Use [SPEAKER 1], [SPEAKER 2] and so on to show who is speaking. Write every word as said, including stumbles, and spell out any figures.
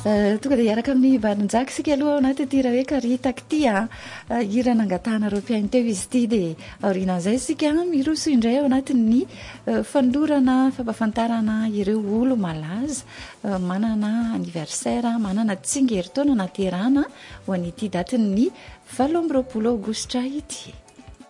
[SPEAKER 1] Tonga dia hiaraka amin'ny barinjaka isika aloha ao anaty ty raha hoe karitaka ty a hira nangatahana ireo mpiaino teo izy ity dia aorianan'izay isika miroso indray ao anatin'ny fanolorana fampahafantarana ireo olo malaza manana anniversaire, manana tsingerin-taona naterahana ho an'ity datin'ny valo amby roapolo aogositra ity.